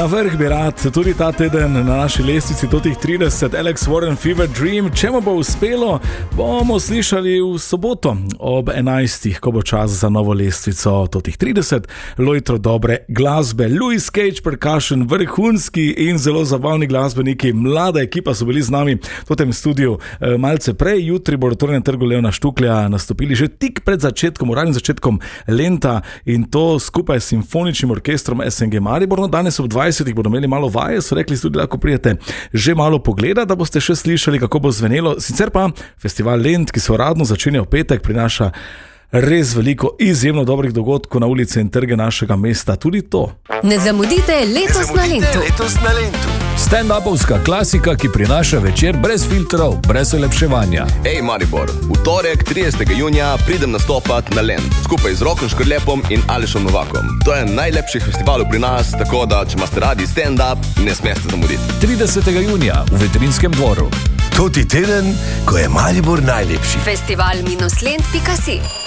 Na vrh bi rad tudi ta teden na naši lestvici totih 30 Alex Warren Fever Dream. Če mu bo uspelo, bomo slišali v soboto ob 11, ko bo čas za novo lestvico totih 30. Lojtro dobre glasbe, Louis Cage Percussion, vrhunski in zelo zabavni glasbeniki, mlada ekipa so bili z nami v tem studiu malce prej. Jutri bodo torej na trgu Leona Štuklja nastopili že tik pred začetkom, uradnim začetkom Lenta, in to skupaj s simfoničnim orkestrom SNG Maribor. No, danes ob 20 bodo imeli malo vaje, so rekli tudi, lahko prijete že malo pogleda, da boste še slišali, kako bo zvenelo. Sicer pa festival Lent, ki se uradno začenja v petek, prinaša res veliko izjemno dobrih dogodkov na ulice in trge našega mesta. Tudi to. Ne zamudite letos na Lentu. Stand-upovska klasika, ki prinaša večer brez filtrov, brez olepševanja. Ej Maribor, v torek 30. junija pridem nastopat na Lent, skupaj z Rokom Škrlepom in Alešom Novakom. To je najlepši festival pri nas, tako da če imate radi stand-up, ne smete zamuditi. 30. junija v Veterinskem dvoru. Toti teden, ko je Maribor najlepši. Festival-lent.si